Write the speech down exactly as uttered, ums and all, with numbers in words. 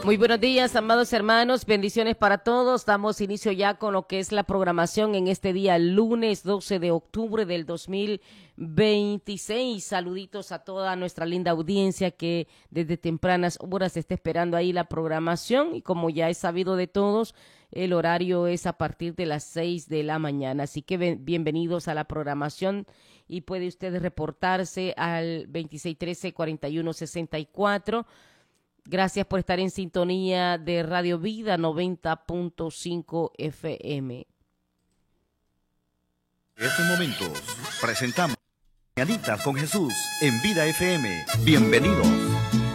Muy buenos días, amados hermanos, bendiciones para todos. Damos inicio ya con lo que es la programación en este día, lunes doce de octubre del dos mil veintiséis. Saluditos a toda nuestra linda audiencia que desde tempranas horas está esperando ahí la programación, y como ya es sabido de todos, el horario es a partir de las seis de la mañana. Así que bienvenidos a la programación, y puede usted reportarse al veintiséis trece, cuarenta y uno sesenta y cuatro. Gracias por estar en sintonía de Radio Vida noventa punto cinco F M. En estos momentos presentamos Mañanitas con Jesús en Vida F M. Bienvenidos.